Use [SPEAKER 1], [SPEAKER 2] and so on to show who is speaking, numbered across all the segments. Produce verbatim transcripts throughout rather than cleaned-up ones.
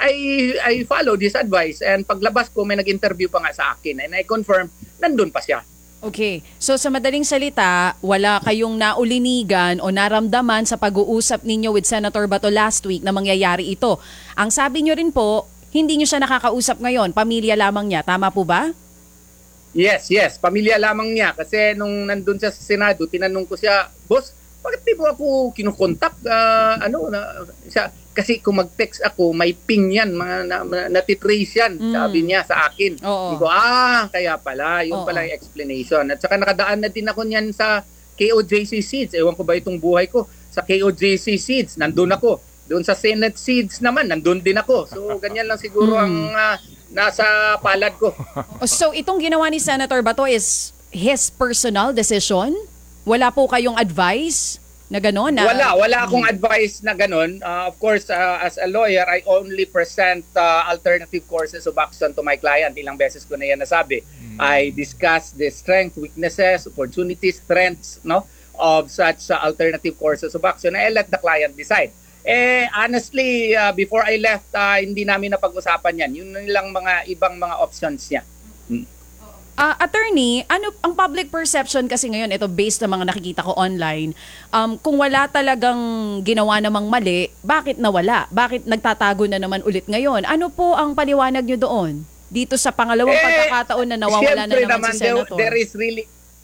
[SPEAKER 1] I, I followed his advice and paglabas ko may nag-interview pa nga sa akin and I confirm nandun pa siya.
[SPEAKER 2] Okay. So sa madaling salita, wala kayong naulinigan o naramdaman sa pag-uusap ninyo with Senator Bato last week na mangyayari ito. Ang sabi nyo rin po, hindi nyo siya nakakausap ngayon, pamilya lamang niya. Tama po ba?
[SPEAKER 1] Yes, yes. Pamilya lamang niya. Kasi nung nandun siya sa Senado, tinanong ko siya, Boss, bakit di mo ako kinukontak? Uh, ano, na, siya, kasi kung mag-text ako, may ping yan, mga na, na, natitrace yan, mm. sabi niya sa akin. Hindi ko, ah, kaya pala, yun Oo. pala yung explanation. At saka nakadaan na din ako niyan sa K O J C Seeds. Ewan ko ba itong buhay ko? Sa K O J C Seeds, nandun ako. Doon sa Senate Seeds naman, nandun din ako. So, ganyan lang siguro mm. ang uh, nasa palad ko.
[SPEAKER 2] So, itong ginawa ni Senator Bato is his personal decision? Wala po kayong advice na gano'n? Na,
[SPEAKER 1] wala. Wala akong hmm. advice na gano'n. Uh, of course, uh, as a lawyer, I only present uh, alternative courses of action to my client. Ilang beses ko na yan nasabi. Hmm. I discuss the strengths, weaknesses, opportunities, strengths no, of such uh, alternative courses of action. I let the client decide. Eh, honestly, uh, before I left, uh, hindi namin napag-usapan yan. Yun lang mga ibang mga options niya. Hmm.
[SPEAKER 2] Uh, attorney, ano ang public perception kasi ngayon, ito based sa mga nakikita ko online, um, kung wala talagang ginawa namang mali, bakit nawala? Bakit nagtatago na naman ulit ngayon? Ano po ang paliwanag nyo doon? Dito sa pangalawang eh, pagkakataon na nawawala na naman, naman si Senator.
[SPEAKER 1] There, there is really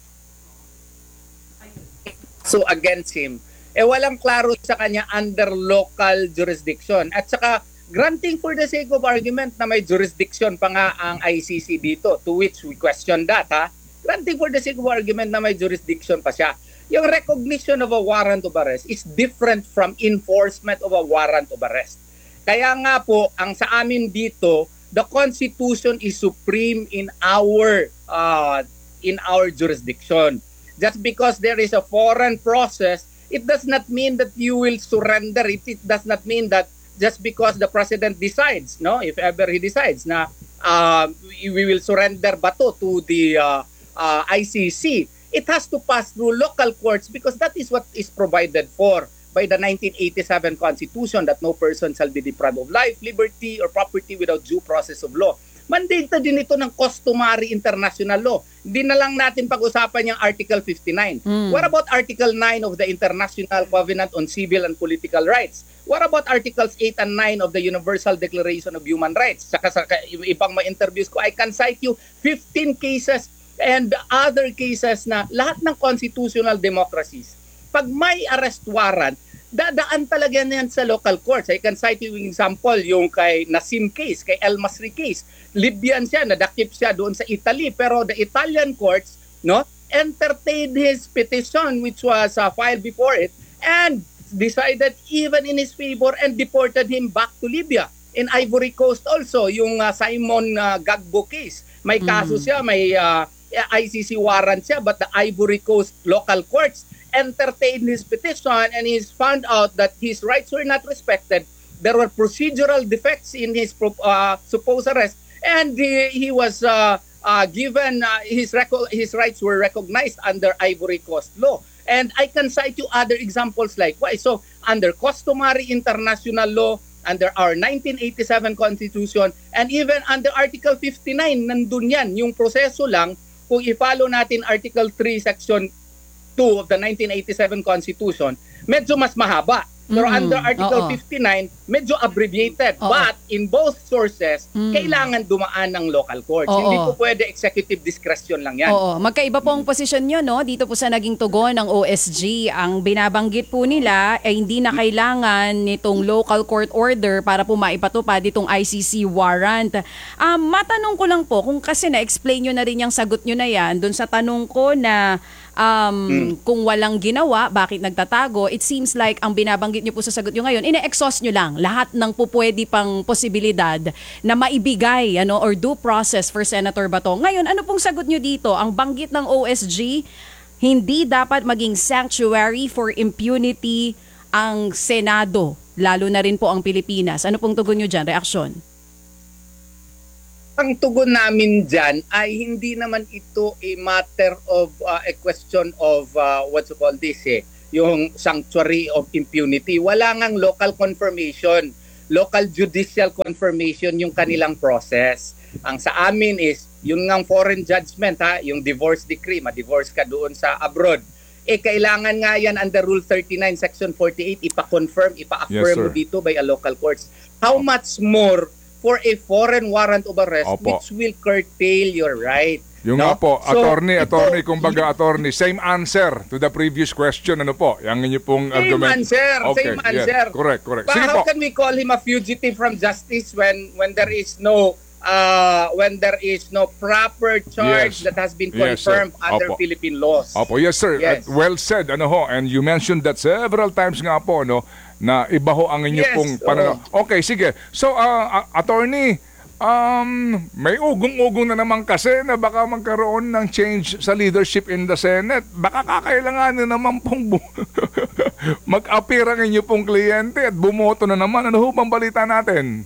[SPEAKER 1] so against him. Eh walang klaro sa kanya under local jurisdiction. At saka granting for the sake of argument na may jurisdiction pa nga ang I C C dito, to which we question that, ha? Granting for the sake of argument na may jurisdiction pa siya. Yung recognition of a warrant of arrest is different from enforcement of a warrant of arrest. Kaya nga po, ang sa amin dito, the Constitution is supreme in our uh, in our jurisdiction. Just because there is a foreign process, it does not mean that you will surrender it. It does not mean that just because the president decides, no, if ever he decides na uh, we will surrender Bato to the uh, uh, I C C, it has to pass through local courts because that is what is provided for by the nineteen eighty-seven Constitution, that no person shall be deprived of life, liberty, or property without due process of law. Mandate na din ito ng customary international law. Hindi na lang natin pag-usapan yung Article fifty-nine. Mm. What about Article nine of the International Covenant on Civil and Political Rights? What about Articles eight and nine of the Universal Declaration of Human Rights? Saka sa ibang mga interviews ko, I can cite you fifteen cases and other cases na lahat ng constitutional democracies. Pag may arrest warrant, dadaan talaga yan sa local courts. I can cite you an example, yung kay Nassim case, kay El Masri case. Libyan siya, nadakip siya doon sa Italy, pero the Italian courts, no, entertained his petition which was uh, filed before it and decided even in his favor and deported him back to Libya. In Ivory Coast also, yung uh, Simon uh, Gbagbo case. May kaso mm. siya, may uh, I C C warrant siya, but the Ivory Coast local courts entertained his petition and he's found out that his rights were not respected. There were procedural defects in his uh, supposed arrest and he, he was uh, uh, given uh, his, reco- his rights were recognized under Ivory Coast law. And I can cite you other examples likewise. So under customary international law, under our nineteen eighty-seven Constitution, and even under Article fifty-nine, nandun yan. Yung proseso lang, kung i-follow natin Article three, Section two of the nineteen eighty-seven Constitution, medyo mas mahaba. Pero mm, under Article oo. fifty-nine, medyo abbreviated. Oo. But in both sources, mm. kailangan dumaan ng local courts. Oo. Hindi po pwede executive discretion lang yan.
[SPEAKER 2] Oo. Magkaiba po ang posisyon nyo, no? Dito po sa naging tugon ng O S G, ang binabanggit po nila ay hindi na kailangan nitong local court order para po maipatupad itong I C C warrant. Um, matanong ko lang po, kung kasi na-explain nyo na rin yung sagot nyo na yan, dun sa tanong ko na Um, hmm. kung walang ginawa, bakit nagtatago? It seems like ang binabanggit niyo po sa sagot niyo ngayon, ine-exhaust niyo lang lahat ng pupwede pang posibilidad na maibigay ano, or due process for Senator Bato. Ngayon, ano pong sagot niyo dito? Ang banggit ng O S G, hindi dapat maging sanctuary for impunity ang Senado, lalo na rin po ang Pilipinas. Ano pong tugon niyo dyan? Reaksyon?
[SPEAKER 1] Ang tugon namin dyan ay hindi naman ito a matter of uh, a question of uh, what you call this eh, yung sanctuary of impunity. Wala ngang local confirmation. local judicial confirmation yung kanilang process. Ang sa amin is, yung ngang foreign judgment, ha, yung divorce decree, ma-divorce ka doon sa abroad, eh kailangan nga yan under Rule thirty-nine, Section forty-eight, ipa-confirm, ipa-affirm
[SPEAKER 3] Yes, sir.
[SPEAKER 1] mo dito by a local courts. How much more for a foreign warrant of arrest
[SPEAKER 3] Opo.
[SPEAKER 1] which will curtail your right?
[SPEAKER 3] Yung
[SPEAKER 1] no?
[SPEAKER 3] nga po,
[SPEAKER 1] So,
[SPEAKER 3] attorney,
[SPEAKER 1] ito-
[SPEAKER 3] attorney, kumbaga attorney, same answer to the previous question, ano po, yung inyo pong
[SPEAKER 1] Same
[SPEAKER 3] argument.
[SPEAKER 1] answer,
[SPEAKER 3] Okay,
[SPEAKER 1] same
[SPEAKER 3] yeah,
[SPEAKER 1] answer.
[SPEAKER 3] correct, correct.
[SPEAKER 1] But
[SPEAKER 3] Sige
[SPEAKER 1] how
[SPEAKER 3] po.
[SPEAKER 1] can we call him a fugitive from justice when when there is no uh, when there is no proper charge
[SPEAKER 3] Yes.
[SPEAKER 1] that has been
[SPEAKER 3] Yes, sir.
[SPEAKER 1] confirmed under
[SPEAKER 3] Opo.
[SPEAKER 1] Philippine laws?
[SPEAKER 3] Opo, yes sir.
[SPEAKER 1] Yes.
[SPEAKER 3] At well said, ano ho, and you mentioned that several times nga po, no, na iba ho ang inyo
[SPEAKER 1] Yes,
[SPEAKER 3] pong
[SPEAKER 1] oo.
[SPEAKER 3] pananaw. Okay, sige. So, uh, uh, attorney, um, may ugong-ugong na naman kasi na baka magkaroon ng change sa leadership in the Senate. Baka kakailanganin naman pong bu- mag-appear ang inyo pong kliyente at bumoto na naman. Ano ho bang balita natin?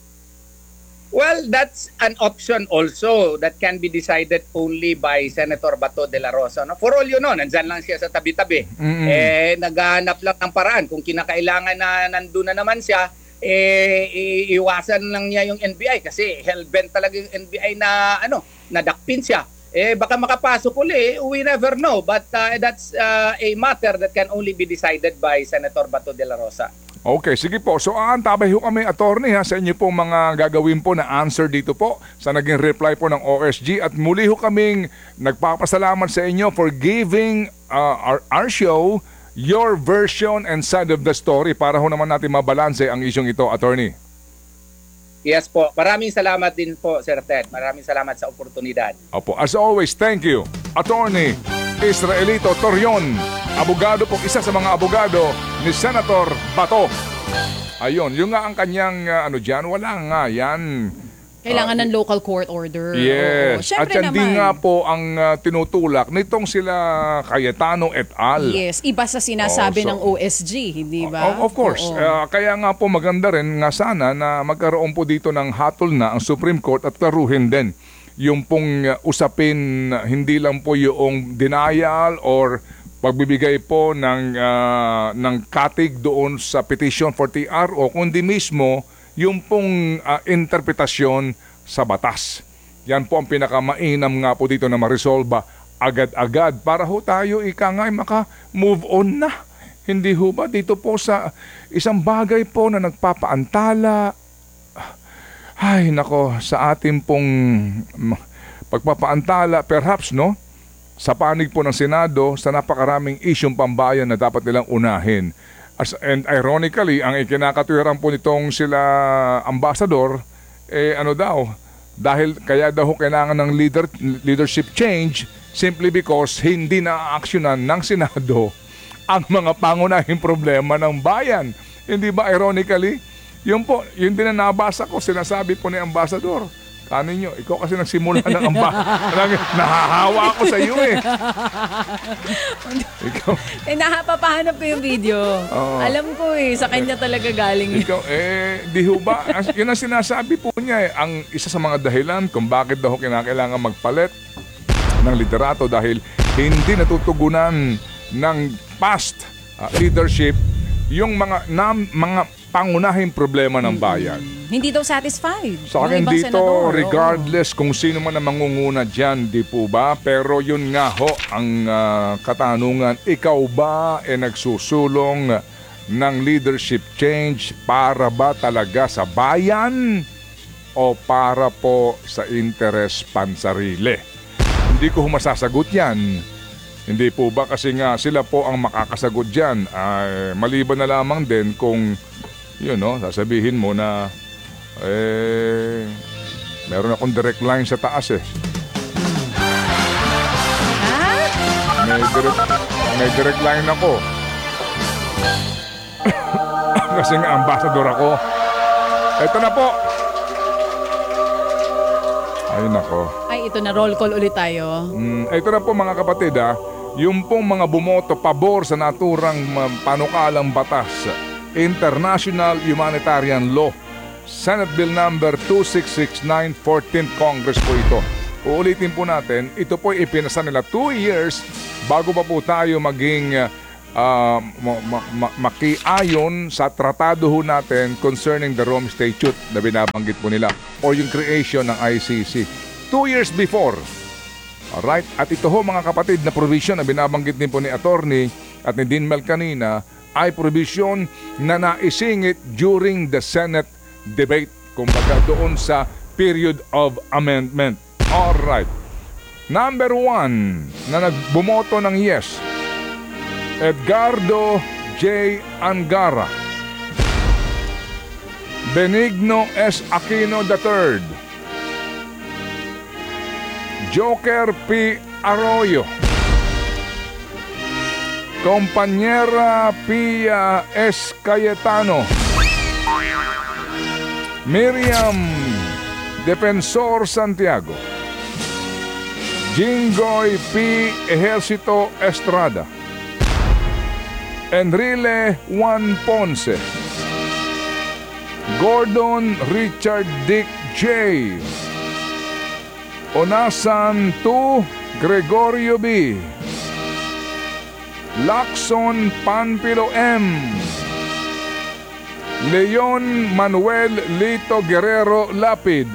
[SPEAKER 1] Well, that's an option also that can be decided only by Senator Bato de la Rosa. No? For all you know, nandyan lang siya sa tabi-tabi.
[SPEAKER 3] Mm-mm.
[SPEAKER 1] Eh, naghahanap lang ng paraan. Kung kinakailangan na nandun na naman siya, eh, i- iwasan lang niya yung N B I kasi hellbent talaga yung N B I na, ano, nadakpin siya. Eh, baka makapasok uli, we never know. But uh, that's uh, a matter that can only be decided by Senator Bato de la Rosa.
[SPEAKER 3] Okay, sige po. So aantabay ho kami, attorney, ha, sa inyo pong mga gagawin po na answer dito po sa naging reply po ng O S G. At muli ho kaming nagpapasalamat sa inyo for giving uh, our, our show your version and side of the story para ho naman natin mabalanse ang isyong ito, attorney.
[SPEAKER 1] Yes po. Maraming salamat din po, Sir Ted. Maraming salamat sa oportunidad.
[SPEAKER 3] Opo, as always, thank you, attorney Israelito Torion, abogado po, isa sa mga abogado ni Senator Bato. Ayun, yung nga ang kanyang uh, ano diyan, wala nga yan.
[SPEAKER 2] Kailangan ng local court order. Oo.
[SPEAKER 3] Yes. At
[SPEAKER 2] Syempre
[SPEAKER 3] yan din
[SPEAKER 2] naman.
[SPEAKER 3] nga po ang uh, tinutulak nitong sila Cayetano et al.
[SPEAKER 2] Yes, iba sa sinasabi
[SPEAKER 3] Oo, so-
[SPEAKER 2] ng O S G, hindi ba?
[SPEAKER 3] O- Of course.
[SPEAKER 2] Oo.
[SPEAKER 3] Uh, kaya nga po maganda rin nga sana na magkaroon po dito ng hatol na ang Supreme Court at klaruhin din yung pong uh, usapin, uh, hindi lang po yung denial or pagbibigay po ng uh, ng katig doon sa petition for T R o kundi mismo yung pong uh, interpretasyon sa batas. Yan po ang pinakamainam nga po dito na ma-resolve agad-agad para ho tayo ika nga ay maka-move on na. Hindi ho ba dito po sa isang bagay po na nagpapaantala. Ay nako, sa ating pong mm, pagpapaantala perhaps no, sa panig po ng Senado sa napakaraming isyong pambayan na dapat nilang unahin. As, and ironically, ang ikinakatwiran po nitong sila ambassador, eh ano daw, dahil kaya daw kailangan ng leader, leadership change simply because hindi na-actionan ng Senado ang mga pangunahing problema ng bayan. Hindi ba ironically? Yun po, yun din na nabasa ko, sinasabi po ni ambassador. Kanin nyo, ikaw kasi nagsimula ng amba. Nahahawa ako sa iyo eh. Ikaw,
[SPEAKER 2] Eh, napapahanap ko yung video.
[SPEAKER 3] Oo.
[SPEAKER 2] Alam ko eh, sa kanya talaga galing yun.
[SPEAKER 3] ikaw, eh, di ho ba? As- Yun ang sinasabi po niya eh. Ang isa sa mga dahilan kung bakit daw kinakailangan magpalit ng liderato dahil hindi natutugunan ng past uh, leadership yung mga, na, mga pangunahing problema ng bayan.
[SPEAKER 2] Hindi daw satisfied.
[SPEAKER 3] Sa akin
[SPEAKER 2] yung ibang
[SPEAKER 3] dito,
[SPEAKER 2] senador, oo.
[SPEAKER 3] regardless kung sino man ang mangunguna dyan, di po ba? Pero yun nga ho, ang ah, katanungan, ikaw ba e nagsusulong ng leadership change para ba talaga sa bayan o para po sa interes pansarili? Hindi ko masasagot yan. Hindi po ba kasi nga sila po ang makakasagot dyan? Ay, maliban na lamang din kung yun no, sasabihin mo na eh, meron akong direct line sa taas eh.
[SPEAKER 2] Ha?
[SPEAKER 3] May direct, may direct line ako. Kasi nga ambassador ako. Ito na po. Ay nako.
[SPEAKER 2] Ay, ito na, roll call ulit tayo.
[SPEAKER 3] Mm, ito na po mga kapatid ha. Yung pong mga bumoto pabor sa naturang um, panukalang batas, International Humanitarian Law, Senate Bill number two six six nine, fourteenth Congress po ito. Uulitin po natin, ito po ipinasa nila two years bago pa po tayo maging uh, uh, ma- ma- ma- makiayon sa tratado ho natin concerning the Rome Statute na binabanggit po nila or yung creation ng I C C. Two years before. Alright? At ito ho mga kapatid na provision na binabanggit din po ni attorney at ni Dean Mel kanina ay provision na naisingit during the Senate debate. Kumbaga doon sa period of amendment. Alright. Number one na nagbumoto ng yes, Edgardo J. Angara, Benigno S. Aquino the third, Joker P. Arroyo, Compañera Pia S. Cayetano, Miriam Defensor Santiago, Jingoy P. Ejercito Estrada, Enrile Juan Ponce, Gordon Richard Dick J, Onasan two Gregorio B, Lacson Panpilo M, Leon Manuel Lito Guerrero Lapid,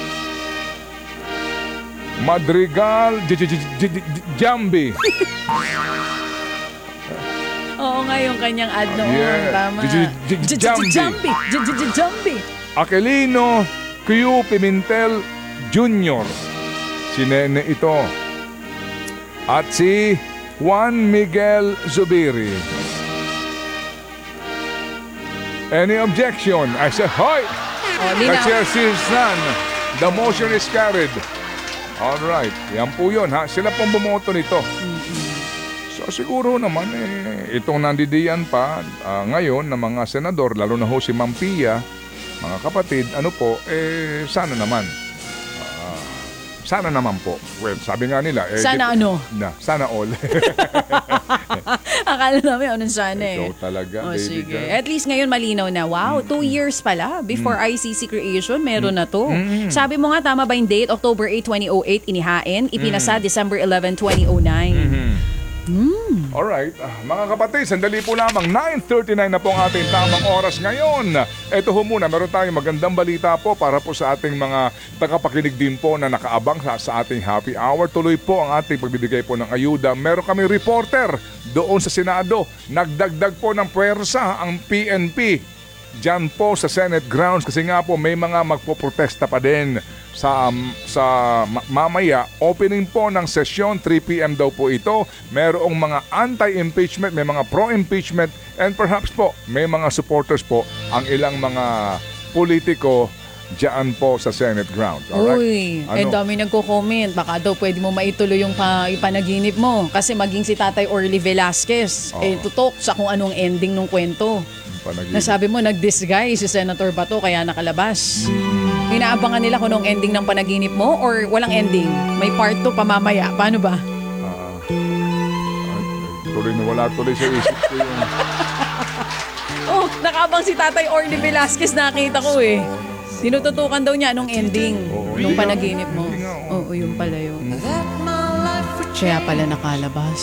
[SPEAKER 3] Madrigal J- J- J- J- Jambi.
[SPEAKER 2] Oo nga yung kanyang ad noon.
[SPEAKER 3] Yeah.
[SPEAKER 2] Tama.
[SPEAKER 3] J- J- J- Jambi.
[SPEAKER 2] Jambi. J- J- J- Jambi.
[SPEAKER 3] Aquilino Q. Pimentel Junior Si Nene ito. At si Juan Miguel Zubiri. Any objection? I said, hoy!
[SPEAKER 2] Oh,
[SPEAKER 3] The
[SPEAKER 2] linaw.
[SPEAKER 3] chair sees none. The motion is carried. Alright. Yan po yun ha. Sila pong bumoto nito. So siguro naman eh, itong nandidiyan pa ah, ngayon ng mga senador, lalo na ho si Ma'am Pia, mga kapatid, ano po, eh sana naman. Ah, sana naman po. Well, sabi nga nila. Eh,
[SPEAKER 2] Sana
[SPEAKER 3] di-
[SPEAKER 2] ano?
[SPEAKER 3] Na, sana all.
[SPEAKER 2] Akala namin anong sana eh.
[SPEAKER 3] Ikaw talaga,
[SPEAKER 2] Oh,
[SPEAKER 3] baby
[SPEAKER 2] sige.
[SPEAKER 3] girl.
[SPEAKER 2] At least ngayon malinaw na. Wow, two years pala before I C C creation, meron na to. Sabi mo nga, tama ba yung date? October eighth, twenty oh eight, inihain. Ipinasa December eleventh, twenty oh nine.
[SPEAKER 3] Alright, ah, mga kapatid, sandali po lamang, nine thirty-nine na po ang ating tamang oras ngayon. Ito ho muna, meron tayong magandang balita po para po sa ating mga tagapakinig din po na nakaabang sa, sa ating happy hour. Tuloy po ang ating pagbibigay po ng ayuda. Meron kami reporter doon sa Senado. Nagdagdag po ng puwersa ang P N P dyan po sa Senate grounds kasi nga po may mga magpoprotesta pa din sa um, sa ma- mamaya opening po ng sesyon three p.m. daw po ito. Merong mga anti-impeachment, may mga pro-impeachment, and perhaps po may mga supporters po ang ilang mga politiko dyan po sa Senate grounds. Alright?
[SPEAKER 2] Uy,
[SPEAKER 3] Ano?
[SPEAKER 2] eh dami nagko-comment. Baka daw pwede mo maituloy yung pa, ipanaginip mo. Kasi maging si Tatay Orly Velasquez,
[SPEAKER 3] Oo.
[SPEAKER 2] eh tutok sa kung anong ending ng kwento.
[SPEAKER 3] Panaginip.
[SPEAKER 2] Nasabi mo, nag-disguise si Senator Bato kaya nakalabas. Inaabangan nila kung anong ending ng panaginip mo or walang ending. May part two pamamaya. Paano ba?
[SPEAKER 3] Ah, ay, tuloy na wala tuloy sa isip ko yung
[SPEAKER 2] Oh, nakabang si Tatay Orly Velasquez, nakita ko eh. Tinututukan daw niya anong ending
[SPEAKER 3] Oo,
[SPEAKER 2] nung
[SPEAKER 3] hindi nga,
[SPEAKER 2] panaginip mo.
[SPEAKER 3] hindi nga, oo.
[SPEAKER 2] Oo, yun pala yun. Kaya pala nakalabas.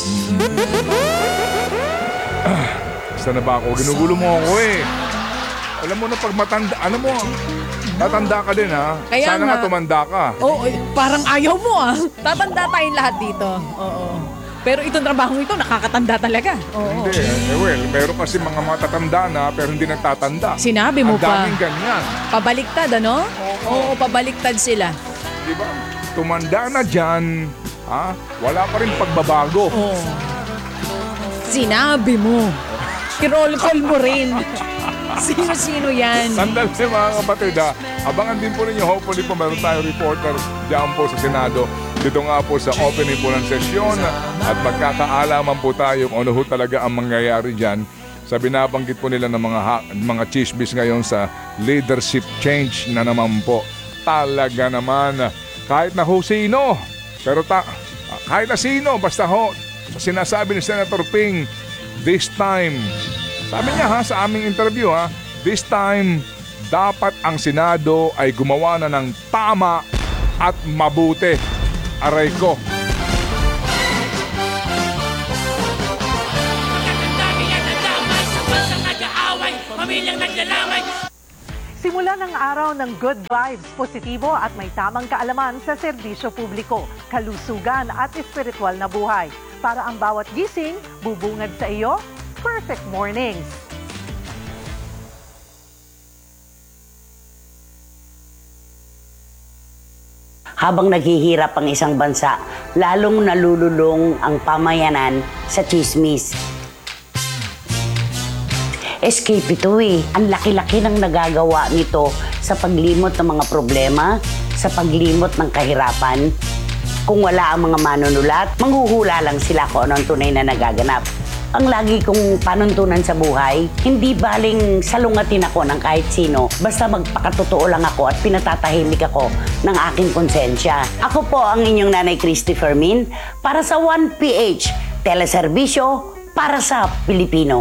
[SPEAKER 3] Basta na ba ako? Ginugulo mo ako eh. Alam mo na pag matanda, alam mo, tatanda ka din ha.
[SPEAKER 2] Kaya
[SPEAKER 3] Sana nga
[SPEAKER 2] nga.
[SPEAKER 3] tumanda ka.
[SPEAKER 2] Oo, eh, parang ayaw mo ah. Tatanda tayong lahat dito. Oo. Pero itong trabaho ito, nakakatanda talaga. Oo.
[SPEAKER 3] Hindi, eh well, meron kasi mga matatanda na pero hindi nagtatanda.
[SPEAKER 2] Sinabi mo
[SPEAKER 3] Ang
[SPEAKER 2] pa.
[SPEAKER 3] daming ganyan.
[SPEAKER 2] Pabaliktad, ano? Oo, pabaliktad sila.
[SPEAKER 3] Di ba? Tumanda na dyan, ha? Wala pa rin pagbabago.
[SPEAKER 2] Oo. Sinabi mo. Kirol-call mo rin. Sino-sino yan?
[SPEAKER 3] Sandali mga kapatid ha. Abangan din po ninyo. Hopefully po meron tayong reporter dyan po sa Senado. Dito nga po sa opening po ng sesyon. At magkakaalaman po tayo kung ano ho talaga ang mangyayari dyan sa binabanggit po nila ng mga, ha- mga chismis ngayon sa leadership change na naman po. Talaga naman. Kahit na ho sino. Pero ta kahit na sino. Basta ho sa sinasabi ni Senator Ping, this time, sabi niya ha sa aming interview ha, this time, dapat ang Senado ay gumawa na ng tama at mabuti. Aray ko.
[SPEAKER 4] Yan ang araw ng good vibes, positibo at may tamang kaalaman sa serbisyo publiko, kalusugan at espiritual na buhay. Para ang bawat gising, bubungad sa iyo, perfect mornings!
[SPEAKER 5] Habang naghihirap ang isang bansa, lalong nalululong ang pamayanan sa chismis. Escape ito eh. Ang laki-laki ng nagagawa nito sa paglimot ng mga problema, sa paglimot ng kahirapan. Kung wala ang mga manunulat, manghuhula lang sila kung ano ang tunay na nagaganap. Ang lagi kong panuntunan sa buhay, hindi baling salungatin ako ng kahit sino, basta magpakatotoo lang ako at pinatatahimik ako ng aking konsensya. Ako po ang inyong Nanay Christy Fermin para sa one P H, teleserbisyo para sa Pilipino.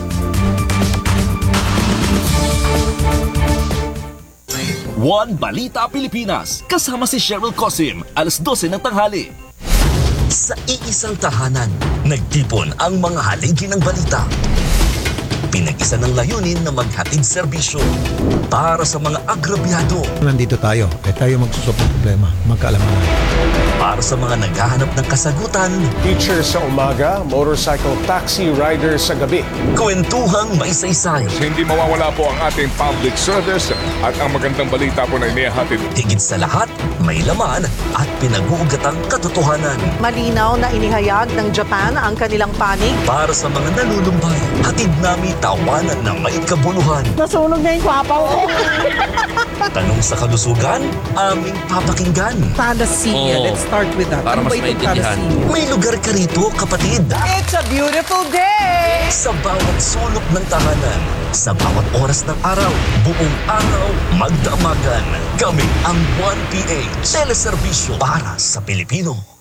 [SPEAKER 6] One Balita Pilipinas, kasama si Cheryl Cosim, alas dose ng tanghali. Sa iisang tahanan, nagtipon ang mga haligi ng balita. Pinag-isa ng layunin na maghatid serbisyo para sa mga agrabyado.
[SPEAKER 7] Nandito tayo, eh tayo magsusop ng problema, magkaalaman.
[SPEAKER 6] Para sa mga naghahanap ng kasagutan.
[SPEAKER 8] Teacher sa umaga, motorcycle taxi rider sa gabi.
[SPEAKER 6] Kwentuhang may saysay.
[SPEAKER 3] Hindi mawawala po ang ating public service at ang magandang balita po na inihahatid.
[SPEAKER 6] Higit sa lahat, may laman at pinag-uugatang katotohanan.
[SPEAKER 4] Malinaw na inihayag ng Japan ang kanilang panig.
[SPEAKER 6] Para sa mga nalulumbay, hatid namin tawanan na may kabuluhan.
[SPEAKER 5] Nasunog na yung kwapaw ko.
[SPEAKER 6] Tanong sa kalusugan, aming papakinggan.
[SPEAKER 9] Thalassemia. Let's start with that.
[SPEAKER 6] Para
[SPEAKER 9] Ano
[SPEAKER 6] mas
[SPEAKER 9] ba itong
[SPEAKER 6] maintindihan.
[SPEAKER 9] thalassemia?
[SPEAKER 6] May lugar ka rito, kapatid.
[SPEAKER 9] It's a beautiful day!
[SPEAKER 6] Sa bawat sulok ng tahanan, sa bawat oras ng araw, buong araw, magdamagan. Kami ang one P H, teleserbisyo para sa Pilipino.